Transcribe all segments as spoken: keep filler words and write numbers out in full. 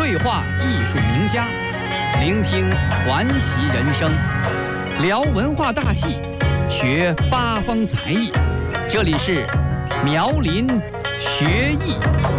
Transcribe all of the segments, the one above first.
绘画艺术名家，聆听传奇人生，聊文化大戏，学八方才艺。这里是苗林学艺。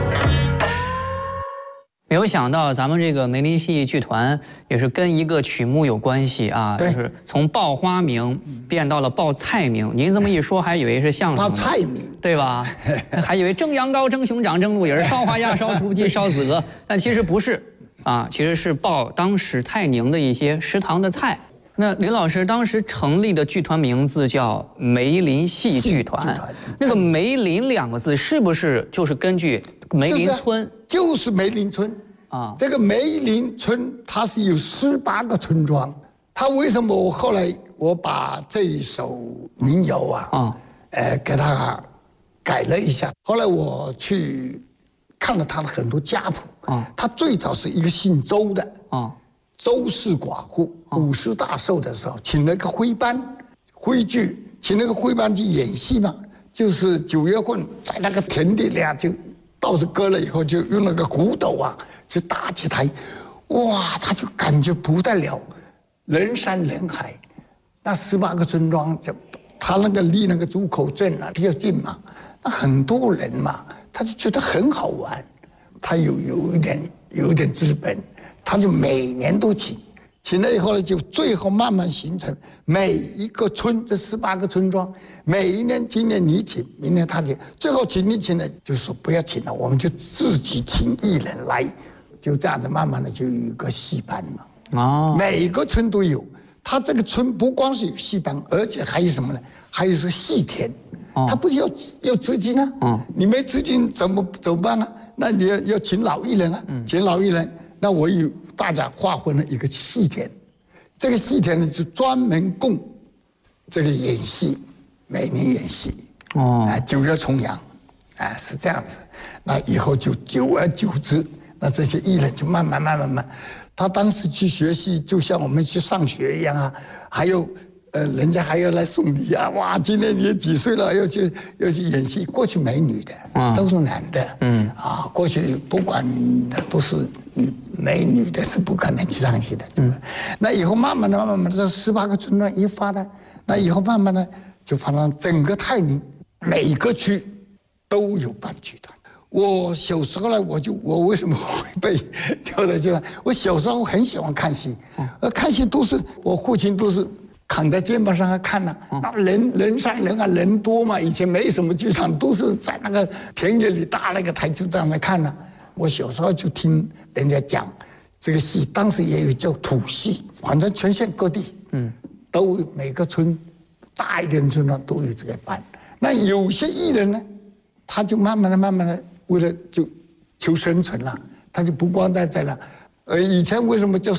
没有想到咱们这个梅林戏剧剧团也是跟一个曲目有关系啊，就是从报花名变到了报菜名。您这么一说，还以为是相声。 报菜名， 对吧？还以为蒸羊羔、蒸熊掌、蒸鹿眼、烧花鸭、烧雏鸡、烧子鹅，但其实不是啊，其实是报当时泰宁的一些食堂的菜。那林老师当时成立的剧团名字叫梅林戏剧团，那个梅林两个字是不是就是根据梅林村？ 就是、就是梅林村啊。这个梅林村它是有十八个村庄，它为什么我后来我把这一首民谣啊，啊，呃，给它改了一下。后来我去看了他的很多家谱啊，他最早是一个姓周的啊。周氏寡妇五十大寿的时候，请了个徽班，徽剧，请那个徽班去演戏嘛，就是九月份在那个田地里啊，就稻子割了以后，就用那个骨斗啊，就搭起台，哇，他就感觉不得了，人山人海，那十八个村庄，就他那个离那个朱口镇啊比较近嘛，那很多人嘛，他就觉得很好玩，他有有一点有一点资本。他就每年都请，请了以后呢，就最后慢慢形成每一个村，这十八个村庄，每一年，今年你请，明年他请，最后请你请了，就是说不要请了，我们就自己请艺人来，就这样子慢慢的就有一个戏班了。哦，每个村都有，他这个村不光是有戏班，而且还有什么呢？还有是戏田，哦、他不是要要资金啊？嗯，你没资金怎么怎么办啊？那你要要请老艺人啊，嗯、请老艺人。那我有大家划分了一个戏田，这个戏田呢就专门供这个演戏，每年演戏哦，啊九月重阳，啊是这样子。那以后就久而久之，那这些艺人就慢慢慢慢慢，他当时去学戏就像我们去上学一样啊，还有呃人家还要来送礼啊，哇，今年你几岁了，要去要去演戏。过去没女的，嗯、都是男的，嗯啊，过去不管都是。没女的是不可能去上戏的，对吧？嗯、那以后慢慢的、慢慢的，这十八个村庄一发展，那以后慢慢的就发展整个泰宁每个区都有办剧团。我小时候呢，我就我为什么会被调到剧团？我小时候很喜欢看戏，呃，看戏都是我父亲都是扛在肩膀上看呢、啊，那人人山人海，人多嘛，以前没什么剧场，都是在那个田野里搭那个台就这样来看呢、啊。我小时候就听人家讲这个戏，当时也有叫土戏，反正全县各地，嗯，都每个村大一点的村庄都有这个班。那有些艺人呢，他就慢慢的、慢慢的，为了就求生存了，他就不光在这了。呃，以前为什么叫